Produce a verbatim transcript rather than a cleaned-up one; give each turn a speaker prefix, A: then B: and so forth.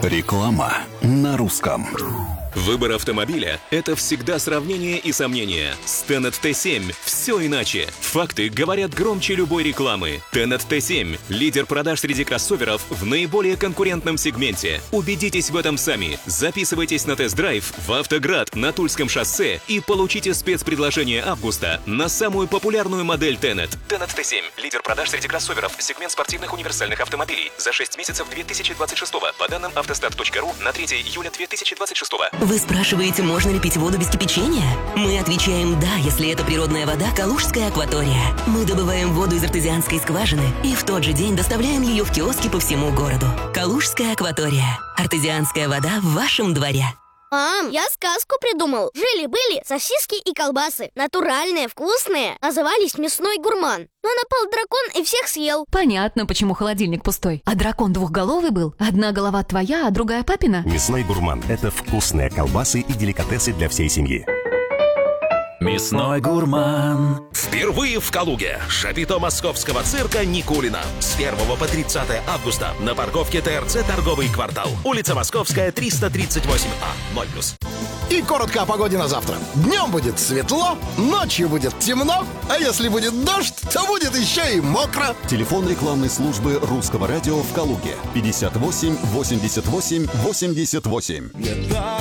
A: Реклама на русском.
B: Выбор автомобиля – это всегда сравнение и сомнения. С Tenet Т семь все иначе. Факты говорят громче любой рекламы. Tenet Т семь – лидер продаж среди кроссоверов в наиболее конкурентном сегменте. Убедитесь в этом сами. Записывайтесь на тест-драйв в Автоград на Тульском шоссе и получите спецпредложение августа на самую популярную модель Tenet. Tenet Т семь – лидер продаж среди кроссоверов, сегмент спортивных универсальных автомобилей за шесть месяцев две тысячи двадцать шестого по данным автостат точка ру на третье июля две тысячи двадцать шестого.
C: Вы спрашиваете, можно ли пить воду без кипячения? Мы отвечаем «да», если это природная вода «Калужская акватория». Мы добываем воду из артезианской скважины и в тот же день доставляем ее в киоски по всему городу. «Калужская акватория». Артезианская вода в вашем дворе.
D: Мам, я сказку придумал. Жили-были сосиски и колбасы. Натуральные, вкусные. Назывались «Мясной гурман». Но напал дракон и всех съел.
E: Понятно, почему холодильник пустой. А дракон двухголовый был? Одна голова твоя, а другая папина?
F: Мясной гурман – это вкусные колбасы и деликатесы для всей семьи.
A: Мясной гурман.
G: Впервые в Калуге шапито московского цирка Никулина. С первого по тридцатое августа на парковке Т Р Ц «Торговый квартал». Улица Московская, триста тридцать восемь А, ноль плюс.
H: И коротко о погоде на завтра. Днем будет светло, ночью будет темно, а если будет дождь, то будет еще и мокро.
A: Телефон рекламной службы Русского радио в Калуге. пятьдесят восемь восемьдесят восемь восемьдесят восемь.